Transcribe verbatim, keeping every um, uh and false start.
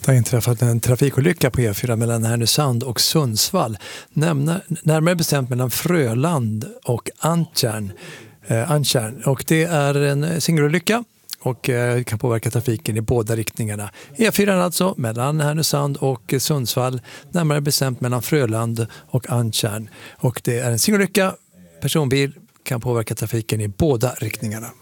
Det har inträffat en trafikolycka på E fyra mellan Härnösand och Sundsvall. Nämna, närmare bestämt mellan Fröland och Antjärn. Eh, Antjärn. Och det är en singelolycka och eh, kan påverka trafiken i båda riktningarna. E fyra alltså mellan Härnösand och Sundsvall. Närmare bestämt mellan Fröland och Antjärn. Och det är en singelolycka. Personbil kan påverka trafiken i båda riktningarna.